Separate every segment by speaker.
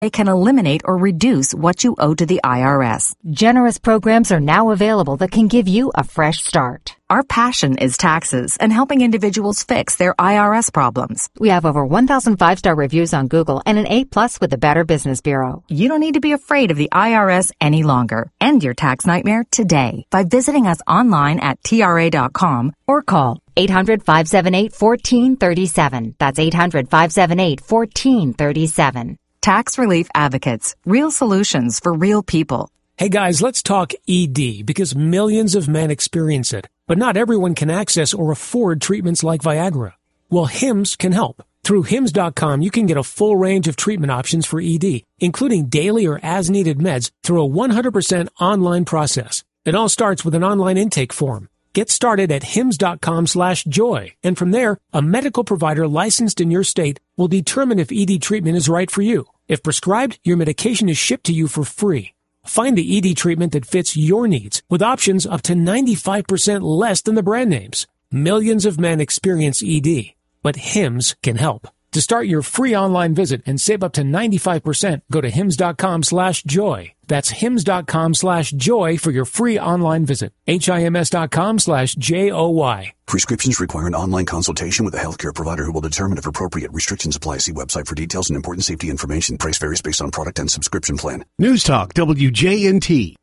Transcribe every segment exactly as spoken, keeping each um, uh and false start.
Speaker 1: can eliminate or reduce what you owe to the I R S.
Speaker 2: Generous programs are now available that can give you a fresh start.
Speaker 1: Our passion is taxes and helping individuals fix their I R S problems.
Speaker 2: We have over one thousand five-star reviews on Google and an A plus with the Better Business Bureau.
Speaker 1: You don't need to be afraid of the I R S any longer. End your tax nightmare today by visiting us online at T R A dot com or call
Speaker 2: eight hundred, five seven eight, one four three seven. That's eight hundred, five seven eight, one four three seven.
Speaker 1: Tax Relief Advocates. Real solutions for real people.
Speaker 3: Hey guys, let's talk E D because millions of men experience it, but not everyone can access or afford treatments like Viagra. Well, Hims can help. Through Hims dot com, you can get a full range of treatment options for E D, including daily or as-needed meds through a one hundred percent online process. It all starts with an online intake form. Get started at Hims dot com slash joy, and from there, a medical provider licensed in your state will determine if E D treatment is right for you. If prescribed, your medication is shipped to you for free. Find the E D treatment that fits your needs with options up to ninety-five percent less than the brand names. Millions of men experience E D, but Hims can help. To start your free online visit and save up to ninety-five percent, go to Hims dot com slash joy. That's Hims dot com slash joy for your free online visit. H I M S dot com slash J O Y.
Speaker 4: Prescriptions require an online consultation with a healthcare provider who will determine if appropriate. Restrictions apply. See website for details and important safety information. Price varies based on product and subscription plan.
Speaker 5: News Talk W J N T.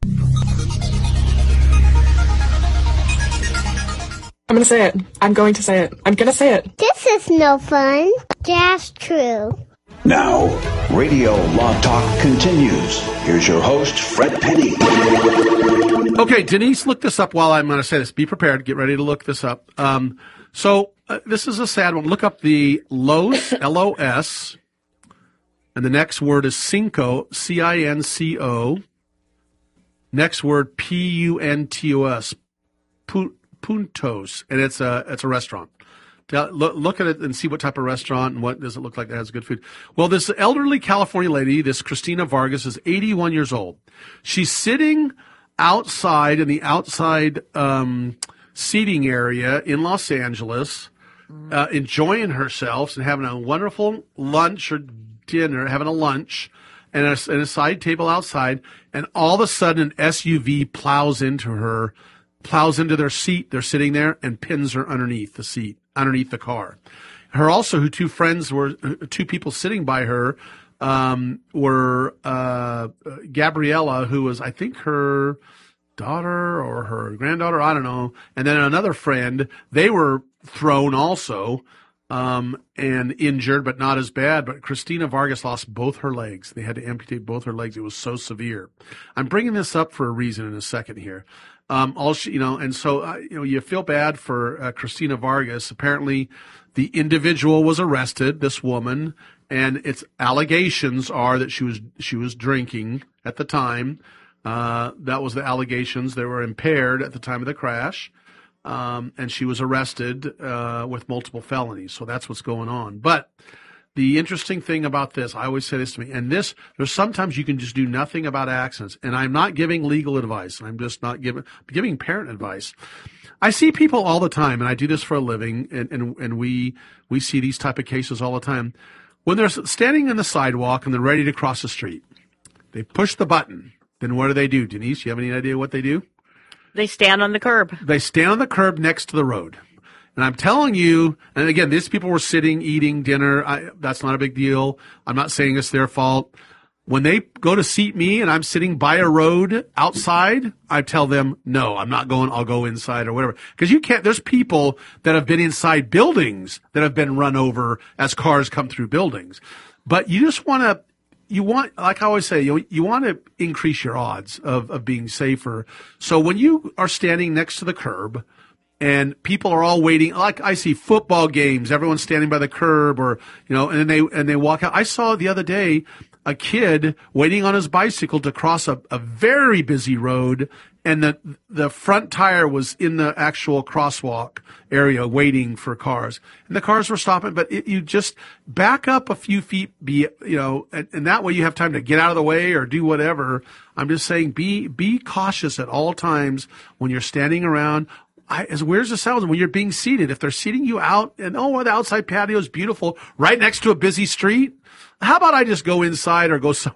Speaker 6: I'm going to say it. I'm going to say it. I'm going to say it.
Speaker 7: This is no fun. That's true.
Speaker 8: Now, Radio Law Talk continues. Here's your host, Fred Penny.
Speaker 9: Okay, Denise, look this up while I'm going to say this. Be prepared. Get ready to look this up. Um, so uh, this is a sad one. Look up the L O S, L O S, and the next word is Cinco, C I N C O. Next word, P U N T O S, Puntos, and it's a it's a restaurant. Look, look at it and see what type of restaurant and what does it look like that has good food. Well, this elderly California lady, this Christina Vargas, is eighty-one years old. She's sitting outside in the outside um, seating area in Los Angeles, uh, enjoying herself and having a wonderful lunch or dinner, having a lunch, and a, and a side table outside. And all of a sudden, an S U V plows into her, plows into their seat. They're sitting there and pins her underneath the seat, underneath the car. Her also, who two friends were, two people sitting by her, um, were uh, Gabriella, who was, I think, her daughter or her granddaughter, I don't know, and then another friend. They were thrown also um, and injured, but not as bad. But Christina Vargas lost both her legs. They had to amputate both her legs. It was so severe. I'm bringing this up for a reason in a second here. Um, all she, you know, and so, uh, you know, you feel bad for uh, Christina Vargas. Apparently the individual was arrested, this woman, and its allegations are that she was, she was drinking at the time. Uh, that was the allegations. They were impaired at the time of the crash. Um, and she was arrested, uh, with multiple felonies. So that's what's going on. But the interesting thing about this, I always say this to me, and this, there's sometimes you can just do nothing about accidents. And I'm not giving legal advice. I'm just not giving, giving parent advice. I see people all the time, and I do this for a living, and, and, and we, we see these type of cases all the time. When they're standing on the sidewalk and they're ready to cross the street, they push the button. Then what do they do? Denise, you have any idea what they do?
Speaker 10: They stand on the curb.
Speaker 9: They stand on the curb next to the road. And I'm telling you, and again, these people were sitting, eating dinner. I, that's not a big deal. I'm not saying it's their fault. When they go to seat me and I'm sitting by a road outside, I tell them, no, I'm not going. I'll go inside or whatever. Because you can't, there's people that have been inside buildings that have been run over as cars come through buildings. But you just want to, you want, like I always say, you, you want to increase your odds of, of being safer. So when you are standing next to the curb, and people are all waiting, like I see football games, everyone's standing by the curb or, you know, and then they, and they walk out. I saw the other day a kid waiting on his bicycle to cross a, a very busy road, and the, the front tire was in the actual crosswalk area waiting for cars. And the cars were stopping, but it, you just back up a few feet, be, you know, and, and that way you have time to get out of the way or do whatever. I'm just saying be, be cautious at all times when you're standing around. I, as weird as it sounds, when you're being seated, if they're seating you out and, oh, the outside patio is beautiful right next to a busy street, how about I just go inside or go somewhere